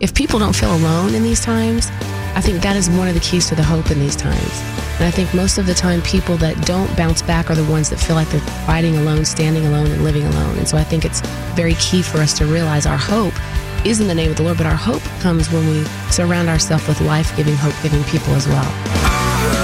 if people don't feel alone in these times, I think that is one of the keys to the hope in these times. And I think most of the time, people that don't bounce back are the ones that feel like they're fighting alone, standing alone, and living alone. And so I think it's very key for us to realize our hope is in the name of the Lord, but our hope comes when we surround ourselves with life-giving, hope-giving people as well.